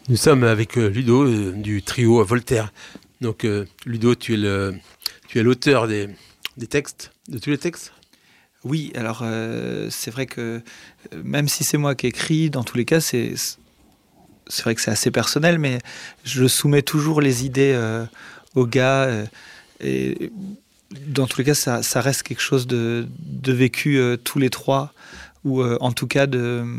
Nous sommes avec Ludo du trio Voltaire. Donc Ludo, tu es l'auteur des textes, de tous les textes ? Oui, alors c'est vrai que même si c'est moi qui écris, dans tous les cas, c'est vrai que c'est assez personnel, mais je soumets toujours les idées aux gars. Et dans tous les cas, ça reste quelque chose de vécu tous les trois, ou en tout cas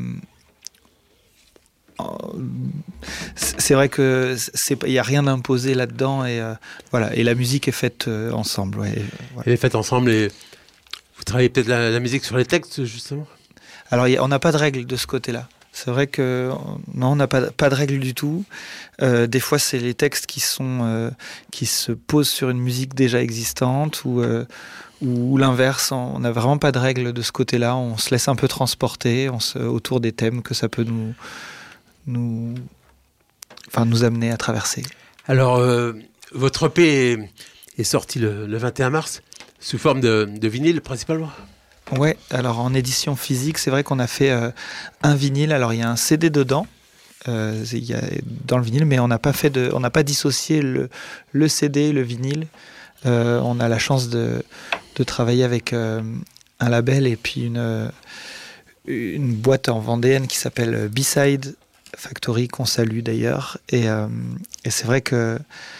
c'est vrai que il n'y a rien d'imposé là-dedans, et voilà. Et la musique est faite ensemble. Ouais, voilà. Elle est faite ensemble, et vous travaillez peut-être la musique sur les textes, justement ? Alors, on n'a pas de règle de ce côté-là. C'est vrai que non, on n'a pas de règle du tout. Des fois, c'est les textes qui se posent sur une musique déjà existante, ou l'inverse. On n'a vraiment pas de règle de ce côté-là. On se laisse un peu transporter autour des thèmes que ça peut nous amener à traverser. Alors, votre EP est sorti le 21 mars, sous forme de vinyle principalement ? Ouais, alors en édition physique, c'est vrai qu'on a fait un vinyle. Alors il y a un CD dedans, dans le vinyle, mais on n'a pas dissocié le CD et le vinyle. On a la chance de travailler avec un label et puis une boîte en vendéenne qui s'appelle B-Side Factory, qu'on salue d'ailleurs. Et c'est vrai que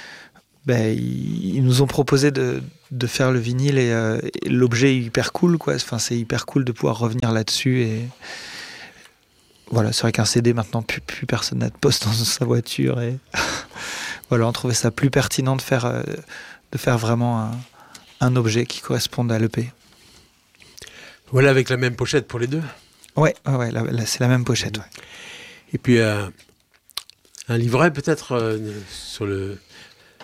ils nous ont proposé de faire le vinyle, et l'objet est hyper cool, quoi. Enfin, c'est hyper cool de pouvoir revenir là-dessus. Et voilà, c'est vrai qu'un CD maintenant, plus personne n'a de poste dans sa voiture. Et voilà, on trouvait ça plus pertinent de faire vraiment un objet qui corresponde à l'EP. Voilà, avec la même pochette pour les deux ? Ouais, là, c'est la même pochette. Ouais. Et puis un livret peut-être sur le vinyle ?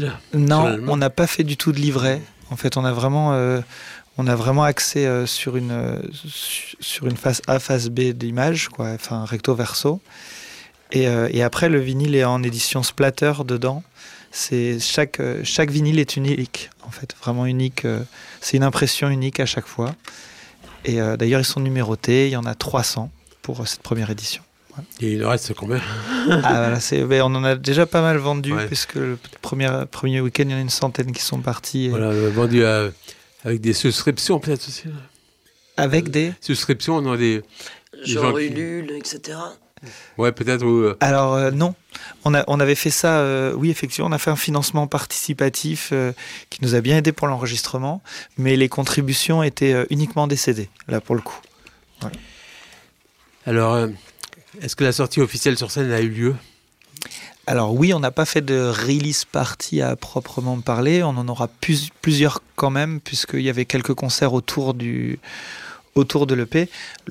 Non, on n'a pas fait du tout de livret. En fait, on a vraiment axé sur une face A, face B d'image, quoi. Enfin, recto verso. Et après, le vinyle est en édition splatter dedans. Chaque vinyle est unique, en fait, vraiment unique. C'est une impression unique à chaque fois. Et d'ailleurs, ils sont numérotés. Il y en a 300 pour cette première édition. Et il en reste combien ? Voilà, on en a déjà pas mal vendu, puisque le premier week-end, il y en a une centaine qui sont partis. Voilà, vendu avec des souscriptions peut-être aussi. Avec des souscriptions, on a des genre Ulule, etc. Ouais, peut-être. Alors non, on avait fait ça. Oui, effectivement, on a fait un financement participatif qui nous a bien aidé pour l'enregistrement, mais les contributions étaient uniquement des CD, là pour le coup. Voilà. Alors, est-ce que la sortie officielle sur scène a eu lieu ? Alors oui, on n'a pas fait de release party à proprement parler. On en aura plusieurs quand même, puisqu'il y avait quelques concerts autour de l'EP.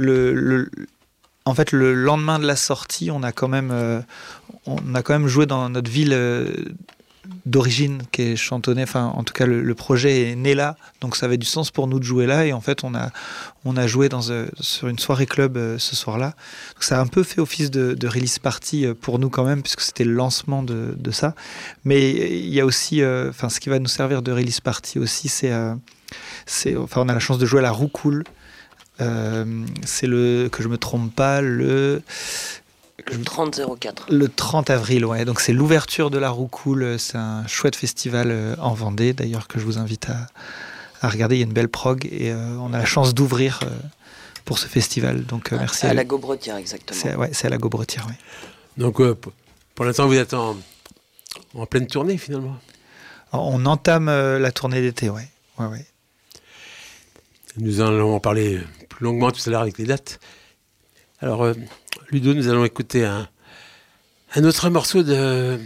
En fait, le lendemain de la sortie, on a quand même joué dans notre ville d'origine, qui est Chantonnay. Enfin, en tout cas, le projet est né là, donc ça avait du sens pour nous de jouer là. Et en fait, on a joué sur une soirée club ce soir-là. Donc ça a un peu fait office de release party pour nous quand même, puisque c'était le lancement de ça. Mais il y a aussi, ce qui va nous servir de release party aussi, on a la chance de jouer à la Roucoule. C'est que je me trompe pas, le 30-04. Le 30 avril, ouais. Donc c'est l'ouverture de la Roucoule. C'est un chouette festival en Vendée, d'ailleurs, que je vous invite à regarder. Il y a une belle prog, et on a la chance d'ouvrir pour ce festival. Donc merci. À la Gaubretière, exactement. C'est à la Gaubretière, oui. Donc pour l'instant, vous êtes en pleine tournée, finalement. Alors, on entame la tournée d'été, ouais. Ouais. Nous allons en parler plus longuement tout à l'heure avec les dates. Alors, Ludo, nous allons écouter un autre morceau de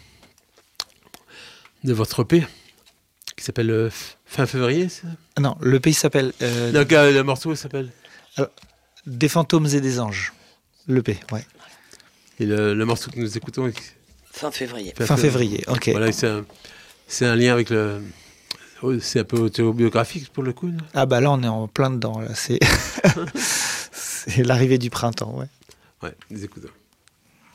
votre EP qui s'appelle Fin février, c'est ça ? Non, l'EP s'appelle... Donc, le morceau s'appelle Des fantômes et des anges. L'EP, ouais. Et le morceau que nous écoutons est... Fin février. Fin février, ok. Voilà, c'est un lien avec le... C'est un peu autobiographique pour le coup, non ? Ah bah là, on est en plein dedans. Là. C'est l'arrivée du printemps, ouais. Ouais, nous écoutons.